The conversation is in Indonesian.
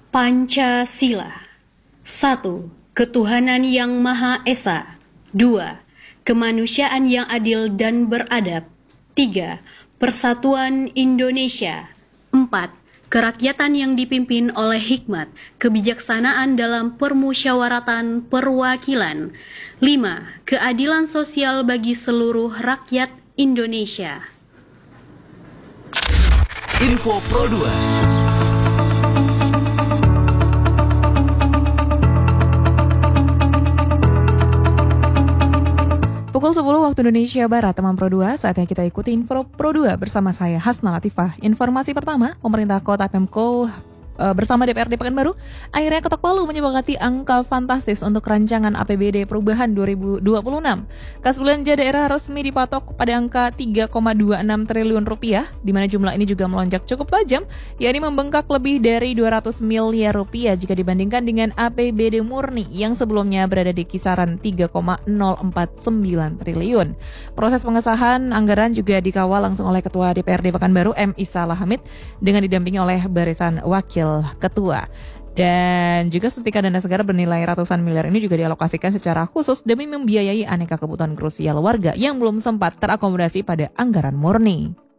Pancasila. 1. Ketuhanan yang Maha Esa. 2. Kemanusiaan yang adil dan beradab. 3. Persatuan Indonesia. 4. Kerakyatan yang dipimpin oleh hikmat, kebijaksanaan dalam permusyawaratan perwakilan. 5. Keadilan sosial bagi seluruh rakyat Indonesia. Info Pro 2. Pukul 10 waktu Indonesia Barat, teman Pro 2, saatnya kita ikuti Info Pro 2 bersama saya, Hasna Latifah. Informasi pertama, pemerintah Kota Pemko bersama DPRD Pekanbaru akhirnya ketok palu menyepakati angka fantastis untuk rancangan APBD perubahan 2026. Kas belanja daerah resmi dipatok pada angka 3,26 triliun rupiah, di mana jumlah ini juga melonjak cukup tajam, yakni membengkak lebih dari 200 miliar rupiah jika dibandingkan dengan APBD murni yang sebelumnya berada di kisaran 3,049 triliun. Proses pengesahan anggaran juga dikawal langsung oleh Ketua DPRD Pekanbaru M. Isa Lahamid dengan didampingi oleh barisan wakil ketua. Dan juga suntikan dana segera bernilai ratusan miliar ini juga dialokasikan secara khusus demi membiayai aneka kebutuhan krusial warga yang belum sempat terakomodasi pada anggaran murni.